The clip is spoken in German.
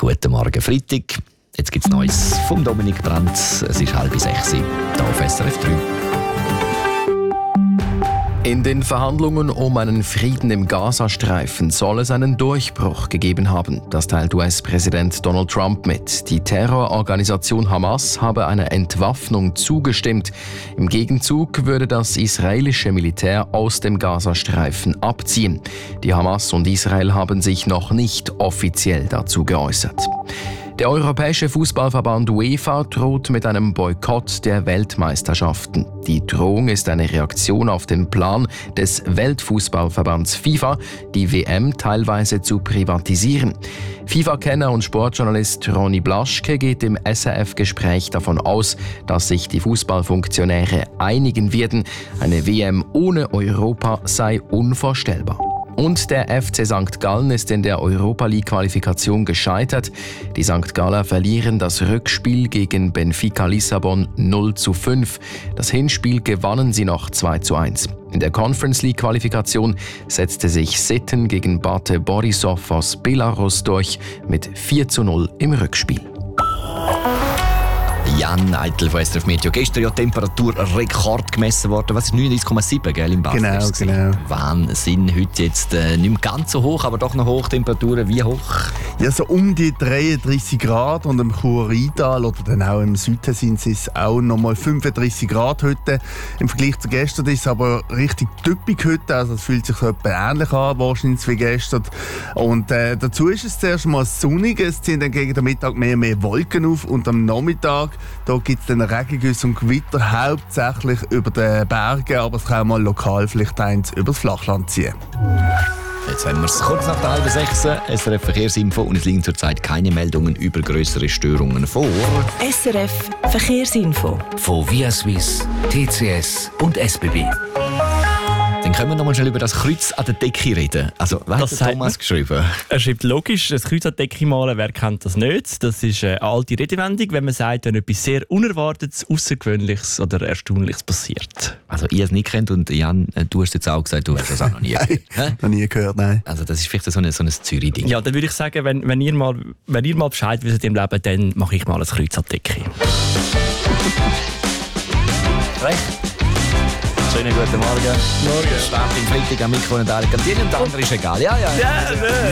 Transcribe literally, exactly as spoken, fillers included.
Guten Morgen, Freitag. Jetzt gibt es Neues vom Dominik Brandt. Es ist halb sechs, hier auf S R F drei. In den Verhandlungen um einen Frieden im Gazastreifen soll es einen Durchbruch gegeben haben. Das teilt U S-Präsident Donald Trump mit. Die Terrororganisation Hamas habe einer Entwaffnung zugestimmt. Im Gegenzug würde das israelische Militär aus dem Gazastreifen abziehen. Die Hamas und Israel haben sich noch nicht offiziell dazu geäußert. Der Europäische Fußballverband UEFA droht mit einem Boykott der Weltmeisterschaften. Die Drohung ist eine Reaktion auf den Plan des Weltfußballverbands FIFA, die W M teilweise zu privatisieren. FIFA-Kenner und Sportjournalist Ronny Blaschke geht im S R F-Gespräch davon aus, dass sich die Fußballfunktionäre einigen werden. Eine W M ohne Europa sei unvorstellbar. Und der F C Sankt Gallen ist in der Europa-League-Qualifikation gescheitert. Die Sankt Galler verlieren das Rückspiel gegen Benfica Lissabon null zu fünf. Das Hinspiel gewannen sie noch zwei zu eins. In der Conference League-Qualifikation setzte sich Sitten gegen Bate Borisov aus Belarus durch mit vier zu null im Rückspiel. Jan Eitel von S R F Meteo. Gestern ja Temperaturrekord gemessen worden. Was ist neununddreißig Komma sieben, gell, im Basel? Genau, genau. Wahnsinn. Heute jetzt äh, nicht mehr ganz so hoch, aber doch noch Hochtemperaturen. Wie hoch? Ja, so um die dreiunddreißig Grad und im Churer Rheintal oder dann auch im Süden sind es auch noch mal fünfunddreißig Grad heute. Im Vergleich zu gestern ist es aber richtig typisch heute. Also es fühlt sich so etwa ähnlich an, wahrscheinlich wie gestern. Und äh, dazu ist es zuerst mal sonnig. Es ziehen dann gegen den Mittag mehr und mehr Wolken auf und am Nachmittag da gibt es dann Regengüsse und Gewitter, hauptsächlich über den Bergen, aber es kann auch mal lokal vielleicht eins über das Flachland ziehen. Jetzt haben wir es kurz nach der halben sechs, S R F Verkehrsinfo, und es liegen zurzeit keine Meldungen über grössere Störungen vor. S R F Verkehrsinfo. Von Via Swiss, T C S und S B B. Dann können wir noch mal schnell über das Kreuz an der Decke reden. Also, was Das hat Thomas sagt geschrieben? Er schreibt logisch, das Kreuz an die Decke malen, wer kennt das nicht? Das ist eine alte Redewendung, wenn man sagt, wenn etwas sehr Unerwartetes, Außergewöhnliches oder Erstaunliches passiert. Also, ihr es nicht kennt und Jan, du hast jetzt auch gesagt, du hast das auch noch nie gehört. Nein, noch nie gehört, nein. Also, das ist vielleicht so ein, so ein Zürich-Ding. Ja, dann würde ich sagen, wenn, wenn, ihr mal, wenn ihr mal Bescheid wisst im Leben, dann mache ich mal ein Kreuz an die Decke. Recht. Schönen guten Morgen. Morgen. Start im Freitag am Mikro und Erik. Und jedem anderen ist egal. Ja, ja. Ja, ne.